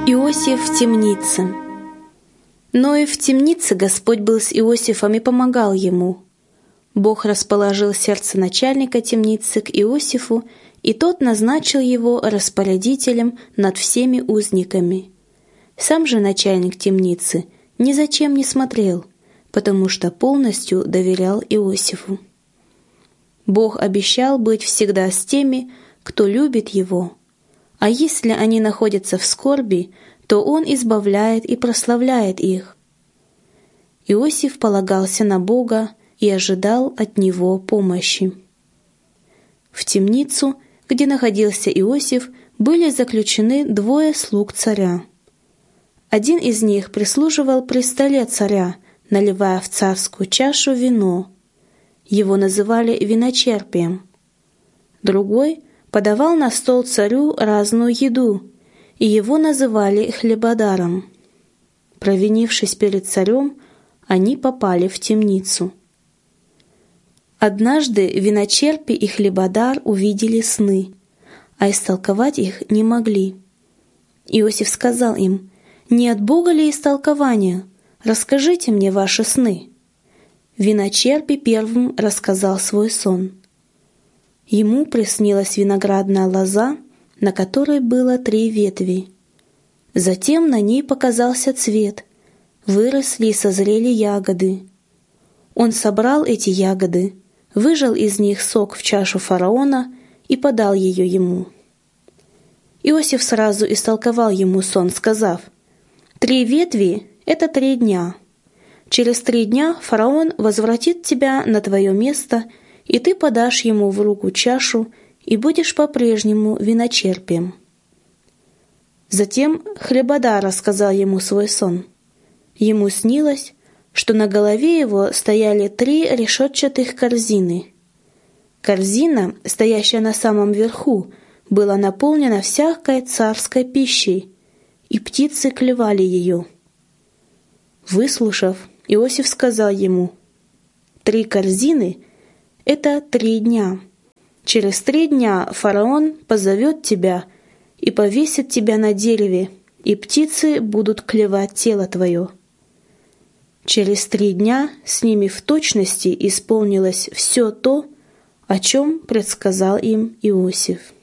Иосиф в темнице. Но и в темнице Господь был с Иосифом и помогал ему. Бог расположил сердце начальника темницы к Иосифу, и тот назначил его распорядителем над всеми узниками. Сам же начальник темницы ни зачем не смотрел, потому что полностью доверял Иосифу. Бог обещал быть всегда с теми, кто любит Его. А если они находятся в скорби, то Он избавляет и прославляет их. Иосиф полагался на Бога и ожидал от Него помощи. В темницу, где находился Иосиф, были заключены двое слуг царя. Один из них прислуживал при столе царя, наливая в царскую чашу вино. Его называли виночерпием. Другой подавал на стол царю разную еду, и его называли хлебодаром. Провинившись перед царем, они попали в темницу. Однажды виночерпий и хлебодар увидели сны, а истолковать их не могли. Иосиф сказал им: «Не от Бога ли истолкование? Расскажите мне ваши сны». Виночерпий первым рассказал свой сон. Ему приснилась виноградная лоза, на которой было 3 ветви. Затем на ней показался цвет, выросли и созрели ягоды. Он собрал эти ягоды, выжал из них сок в чашу фараона и подал ее ему. Иосиф сразу истолковал ему сон, сказав: 3 ветви — это 3 дня. Через 3 дня фараон возвратит тебя на твое место, и ты подашь ему в руку чашу и будешь по-прежнему виночерпием. Затем хлебодар рассказал ему свой сон. Ему снилось, что на голове его стояли 3 решетчатых корзины. Корзина, стоящая на самом верху, была наполнена всякой царской пищей, и птицы клевали ее. Выслушав, Иосиф сказал ему: 3 корзины — это 3 дня. Через 3 дня фараон позовет тебя и повесит тебя на дереве, и птицы будут клевать тело твое. Через 3 дня с ними в точности исполнилось все то, о чем предсказал им Иосиф.